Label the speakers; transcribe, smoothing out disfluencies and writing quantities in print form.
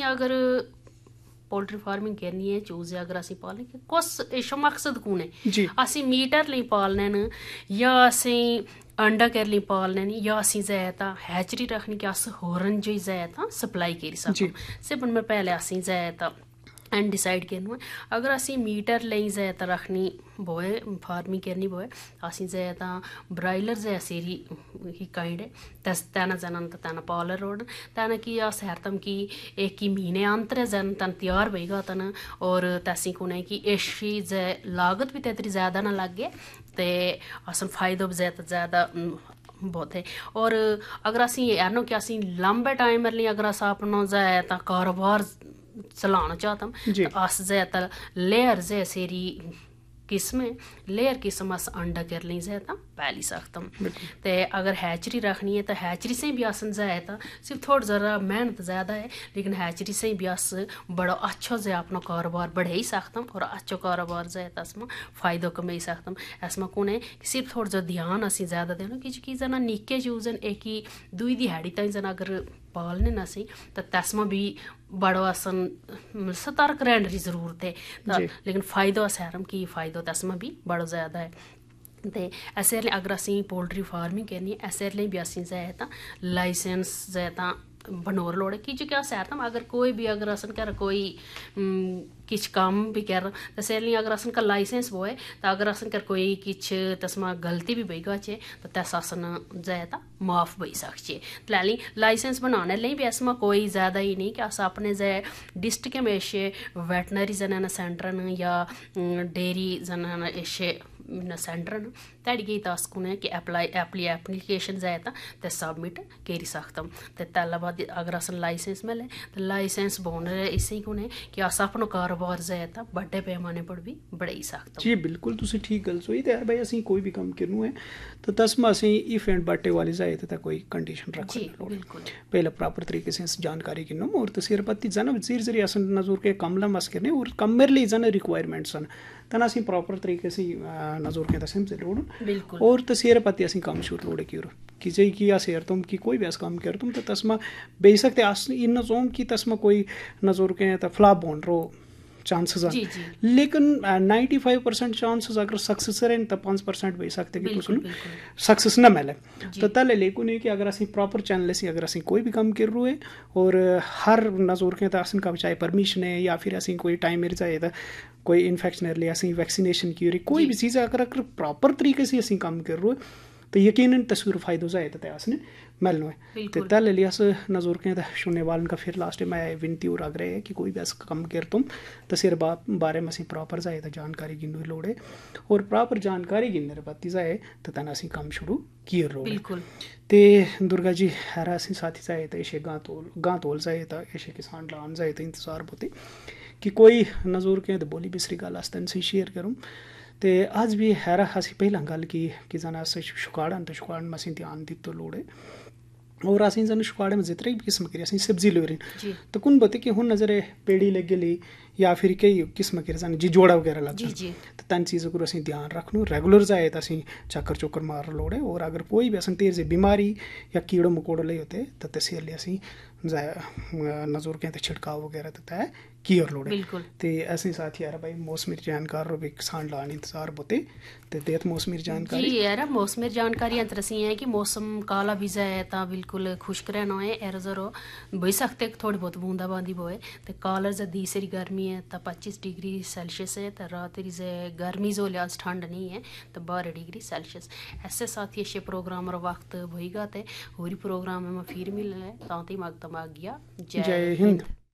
Speaker 1: अगर poultry farming करनी है चूजे अगर असी पालने कुछ इस मकसद कौन है असी मीटर लिए पालने न या असी अंडा कर लिए पालने न या असी ज्यादा हैचरी रखनी कि अस होरन जो ज्यादा सप्लाई करी सकूं सिर्फ उनमें पहले असी ज्यादा एंड डिसाइड करना अगर असी मीटर ले ज्यादा रखनी बोए फार्मिंग करनी बोए असी ज्यादा ब्राइलर जै सेरी ही काइंड है तैना जन तना पालर रोड तना कि अस हरतम कि एक ही महीने अंतर जन तन तैयार बईगा तन और तैसी कुने कि ऐसी जै लागत भी तेतरी ज्यादा ना लगे ते असन फायदा भी ज्यादा बहुत है। और अगर असी यानो कि असी लंबे टाइम लिए अगर अस अपना जै कारोबार चलाना चाहता तो अस ज्यादा लेयर जै सेरी किस्म लेयर किस्म अस अंडा कर ली ज्यादा पाली सकता तो अगर हैचरी रखनी है तो हैचरी से भी अस ज्यादा सिर्फ थोड़ा ज़रा मेहनत ज़्यादा है लेकिन हैचरी से भी अस बड़ा अच्छा से अपना कारोबार बढ़ाई सकता और अच्छा कारोबार ज्यादा असमें फ़ायदा कमाई सकता इसमें कौन है कि सिर्फ थोड़ा जो ध्यान असी ज़्यादा देना कि जना निक्के चूजन एक ही दुई दिहाड़ी ताई जना अगर पालने न सी तो तस्मा भी बड़ो असन सतर्क रहने की जरूरत है लेकिन फायदा असरम की फायदा तस्मा भी बड़ा ज़्यादा है ते ऐसे अगर असी पोल्ट्री फार्मिंग करनी ऐसे भी असी ज्यादा लाइसेंस ज्यादा बनोर लोड़ कि जो क्या सहता अगर कोई भी अगर असन कर कोई किच काम भी कर तो सैली अगर असन का लाइसेंस वो है तो अगर असन कर कोई किच तस्मा गलती भी बई गाचे तो तस असन ज्यादा माफ बई सकचे लाली लाइसेंस बनाने लिए भी ऐसा कोई ज़्यादा ही नहीं कि अस अपने जै डिस्ट्रिक्ट में ऐसे वेटनरी जन सेंटर या डेयरी जन ऐसे सेंटर तड़ी गई तस कुने कि एप्लीकेशन ज्यादा ते सबमिट करी सकता ते तैला बाद अगर अस लाइसेंस मिले तो लाइसेंस बोने इसे कुने कि अस अपना कारोबार ज्यादा बड़े पैमाने पर भी बढ़ाई सकता
Speaker 2: जी बिल्कुल तुसी ठीक गल सोई ते यार भाई असी कोई भी काम करनू है तो तस्मा असी इफ एंड बट्टे वाली जाए तो कोई कंडीशन रख
Speaker 1: बिल्कुल
Speaker 2: पहले प्रॉपर तरीके से जानकारी किनो और तसीर पत्ती जन जीर जरी असन नजर के कमला मस करने और कमर ली जन रिक्वायरमेंट्स तना असी प्रॉपर तरीके से नजर के तसम से लोड और तसीर पत्ती असी काम शुरू लोड कि जै कि अस तुम कि कोई भी अस काम कर तुम तो तस्मा बेसकते अस इन जोम कि तस्मा कोई नजर के तो फ्लॉप बोन रो चांसेस लेकिन 95% चांसेस अगर सक्सेस रहें तो 5% बई सकते कि तुम सक्सेस ना मिले तो तले लेकिन है कि अगर असी प्रॉपर चैनल से अगर असी कोई भी काम कर रहे हैं और हर नजर के तो असन का चाहे परमिशन है या फिर असी कोई टाइम मिल जाए तो कोई इन्फेक्शन ले असी वैक्सीनेशन की कोई भी चीज़ अगर प्रॉपर तरीके से असी काम कर रहे हैं तो यकीनन तस्वीर फायदो जाए तो असने मिलना है तो तल लिए अस नजर के सुनने वालन का फिर लास्ट में विनती और आग्रह है कि कोई भी अस कम कर तुम तो सिर बारे में असी प्रॉपर जाए तो जानकारी गिनू लोड़े और प्रॉपर जानकारी गिनने बत्ती जाए तो तना असी कम शुरू किए रोड़े ते दुर्गा जी हर असी साथी जाए तो ऐसे गाँ तोल जाए तो ऐसे किसान लान जाए तो इंतजार होते कि कोई नजर के तो बोली बिसरी गल आस्तन से शेयर करूँ तो आज भी हैरा हसी पहला गल कि जना शुकाड़न तो शुकाड़न में ध्यान दी तो लोड़े और असी जन शुकाड़े में जितने भी किस्म की असी सब्जी लोरी तो कुन बते कि हुन नजर पेड़ी लग गई या फिर कई किस्म के जन जी जोड़ा वगैरह लग तो तन चीज़ों को असी ध्यान रखनू रेगुलर जाए तो असी चक्कर चुक्कर मार लोड़े और अगर कोई भी असन तेर से बीमारी या कीड़ो मकोड़ो ले होते तो तसे लिए असी नजर के छिड़काव वगैरह तो तय कियर लोड़े तो ऐसे साथ यार भाई मौसमी जानकार रो भी किसान लान इंतजार बोते तो देत मौसमी जानकारी
Speaker 1: जी यार मौसमी जानकारी अंतरसी है कि मौसम काला भी जाए तो बिल्कुल खुश्क रहना है एर जरो बई सकते थोड़ी बहुत बूंदाबांदी बोए तो कालर जब दी सेरी गर्मी है तो 25 डिग्री सेल्सियस है तो रात गर्मी जो लिहाज ठंड नहीं है तो 12 डिग्री सेल्सियस ऐसे साथ ये प्रोग्राम वक्त होगा तो होरी प्रोग्राम में फिर मिलना है तांती मगतम आ गया जय हिंद।